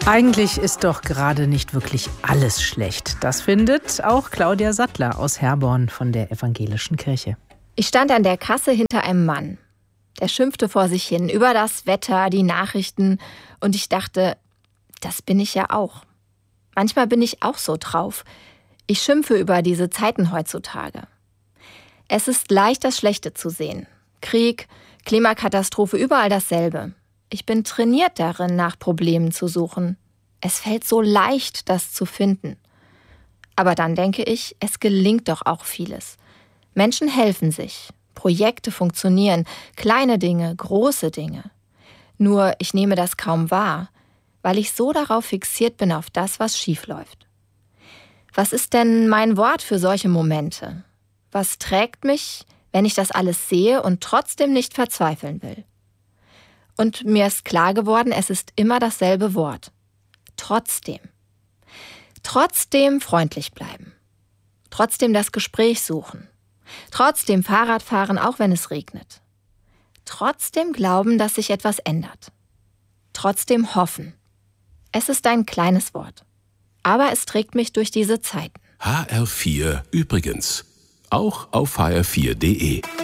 Eigentlich ist doch gerade nicht wirklich alles schlecht. Das findet auch Claudia Sattler aus Herborn von der Evangelischen Kirche. Ich stand an der Kasse hinter einem Mann. Der schimpfte vor sich hin über das Wetter, die Nachrichten. Und ich dachte, das bin ich ja auch. Manchmal bin ich auch so drauf. Ich schimpfe über diese Zeiten heutzutage. Es ist leicht, das Schlechte zu sehen. Krieg, Klimakatastrophe, überall dasselbe. Ich bin trainiert darin, nach Problemen zu suchen. Es fällt so leicht, das zu finden. Aber dann denke ich, es gelingt doch auch vieles. Menschen helfen sich. Projekte funktionieren. Kleine Dinge, große Dinge. Nur ich nehme das kaum wahr, weil ich so darauf fixiert bin auf das, was schiefläuft. Was ist denn mein Wort für solche Momente? Was trägt mich, wenn ich das alles sehe und trotzdem nicht verzweifeln will? Und mir ist klar geworden, es ist immer dasselbe Wort. Trotzdem. Trotzdem freundlich bleiben. Trotzdem das Gespräch suchen. Trotzdem Fahrrad fahren, auch wenn es regnet. Trotzdem glauben, dass sich etwas ändert. Trotzdem hoffen. Es ist ein kleines Wort. Aber es trägt mich durch diese Zeiten. HR4 übrigens. Auch auf hr4.de.